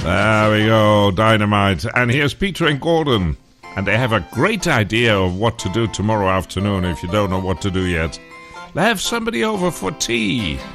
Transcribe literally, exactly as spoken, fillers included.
There we go, dynamite. And here's Peter and Gordon. And they have a great idea of what to do tomorrow afternoon if you don't know what to do yet. Have somebody over for tea.